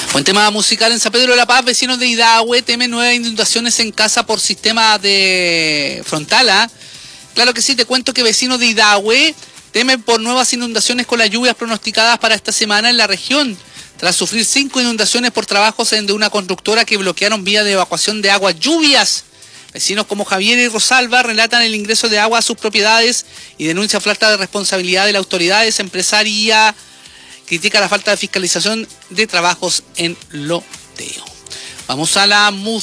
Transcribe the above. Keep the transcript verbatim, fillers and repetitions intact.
Buen tema musical en San Pedro de la Paz. Vecinos de Idahue temen nuevas inundaciones en casa por sistema de frontala. Claro que sí, te cuento que vecinos de Idahue temen por nuevas inundaciones con las lluvias pronosticadas para esta semana en la región, tras sufrir cinco inundaciones por trabajos de una constructora que bloquearon vías de evacuación de aguas lluvias. Vecinos como Javier y Rosalba relatan el ingreso de agua a sus propiedades y denuncian falta de responsabilidad de las autoridades. Empresaria critica la falta de fiscalización de trabajos en loteo. Vamos a la música.